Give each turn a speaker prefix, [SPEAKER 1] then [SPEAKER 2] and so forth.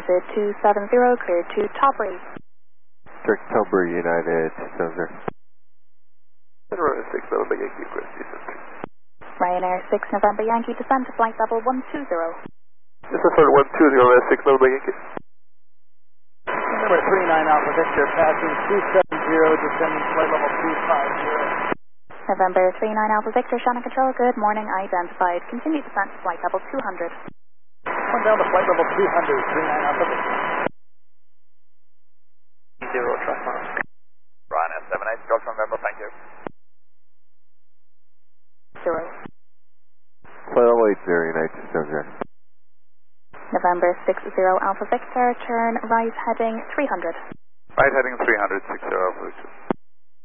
[SPEAKER 1] United 270, cleared to Taubury.
[SPEAKER 2] Direct Taubury United 270.
[SPEAKER 3] Ryanair 6 November Yankee, request descent.
[SPEAKER 1] Ryanair 6 November Yankee, descent to flight level 120.
[SPEAKER 3] This is for 120, Ryanair 6 November Yankee.
[SPEAKER 4] Number 39 Alpha Victor, passing 270, descending flight level 250.
[SPEAKER 1] November 39 Alpha Victor, Shannon Control, good morning, identified. Continue descent to flight level 200.
[SPEAKER 4] One down to flight level 200, 39 Alpha Victor.
[SPEAKER 3] 0, trust on.
[SPEAKER 5] Ryanair 78, Golf November, thank you.
[SPEAKER 1] 0.
[SPEAKER 2] Flight level 80 United 270.
[SPEAKER 1] November 60 Alpha Victor, turn right heading 300.
[SPEAKER 5] Right heading 300, 60 Alpha Victor.